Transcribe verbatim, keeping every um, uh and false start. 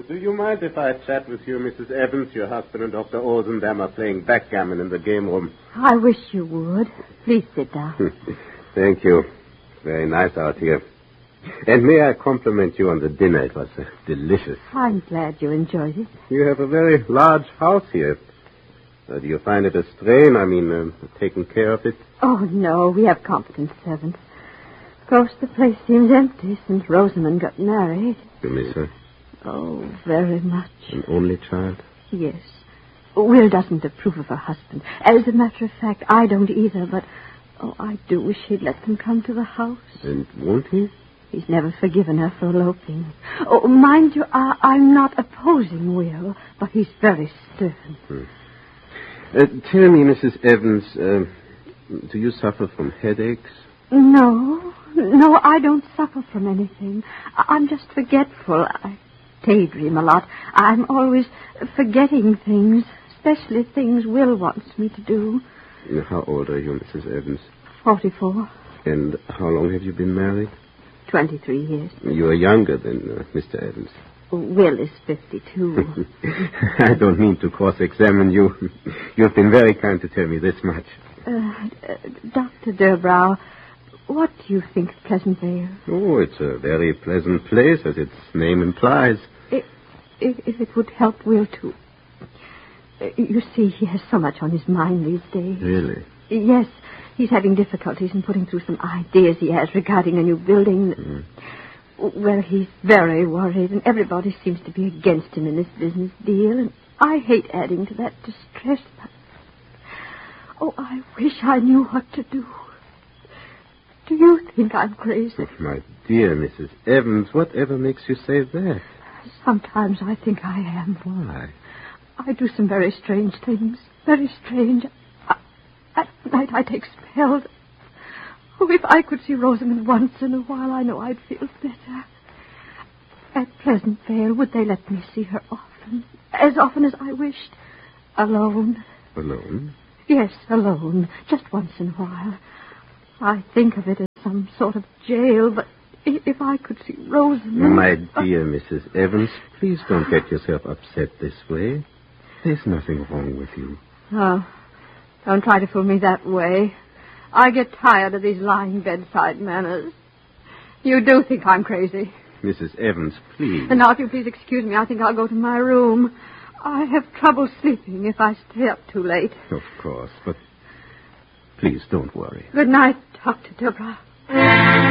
do you mind if I chat with you, Missus Evans? Your husband and Doctor Olsendam are playing backgammon in the game room. I wish you would. Please sit down. Thank you. Very nice out here. And may I compliment you on the dinner? It was uh, delicious. I'm glad you enjoyed it. You have a very large house here. Uh, do you find it a strain? I mean, uh, taking care of it? Oh, no. We have competent servants. Of course, the place seems empty since Rosamond got married. You miss her? Oh, very much. An only child? Yes. Will doesn't approve of her husband. As a matter of fact, I don't either, but... Oh, I do wish he'd let them come to the house. And won't he? He's never forgiven her for eloping. Oh, mind you, I, I'm not opposing Will, but he's very stern. Hmm. Uh, tell me, Missus Evans, uh, do you suffer from headaches? No, no, I don't suffer from anything. I- I'm just forgetful. I daydream a lot. I'm always forgetting things, especially things Will wants me to do. How old are you, Missus Evans? Forty-four. And how long have you been married? Twenty-three years. You are younger than uh, Mister Evans. Will is fifty-two. I don't mean to cross-examine you. You've been very kind to tell me this much. Uh, uh, Doctor Durbrow, what do you think of Pleasant Vale? Oh, it's a very pleasant place, as its name implies. If, if, if it would help Will, too. Uh, you see, he has so much on his mind these days. Really? Yes. He's having difficulties in putting through some ideas he has regarding a new building. Mm. Well, he's very worried, and everybody seems to be against him in this business deal, and I hate adding to that distress. But... Oh, I wish I knew what to do. Do you think I'm crazy? Oh, my dear Missus Evans, whatever makes you say that? Sometimes I think I am. Why? I do some very strange things. Very strange. I, at night I take spells. Oh, if I could see Rosamond once in a while, I know I'd feel better. At Pleasant Vale, would they let me see her often? As often as I wished? Alone? Alone? Yes, alone. Just once in a while. I think of it as some sort of jail, but if I could see Rosamond... My dear Missus Evans, please don't get yourself upset this way. There's nothing wrong with you. Oh, don't try to fool me that way. I get tired of these lying bedside manners. You do think I'm crazy. Missus Evans, please. And now, if you please excuse me, I think I'll go to my room. I have trouble sleeping if I stay up too late. Of course, but please don't worry. Good night, Doctor Durbrow.